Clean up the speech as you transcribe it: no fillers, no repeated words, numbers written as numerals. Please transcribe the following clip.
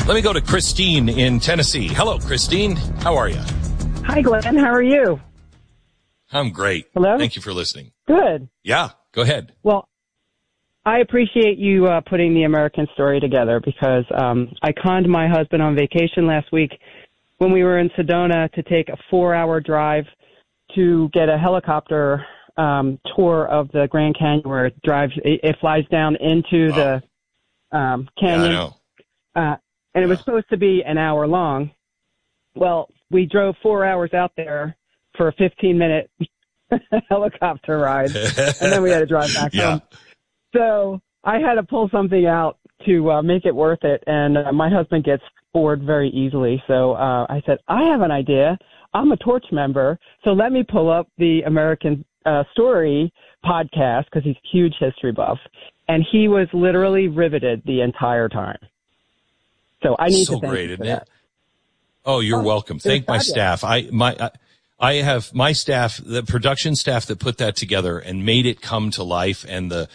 Let me go to Christine in Tennessee. Hello, Christine. How are you? Hi, Glenn. How are you? I'm great. Hello? Thank you for listening. Good. Yeah, go ahead. Well, I appreciate you putting the American story together because I conned my husband on vacation last week when we were in Sedona to take a 4-hour drive to get a helicopter tour of the Grand Canyon where it flies down into the canyon. Yeah, I know. And it was supposed to be an hour long. Well, we drove 4 hours out there for a 15-minute helicopter ride, and then we had to drive back home. So I had to pull something out to make it worth it, and my husband gets bored very easily. So I said, I have an idea. I'm a Torch member, so let me pull up the American Story podcast because he's a huge history buff, and he was literally riveted the entire time. So I need to thank you for that. Oh, you're welcome. Thank my staff. I have my staff, the production staff that put that together and made it come to life, and the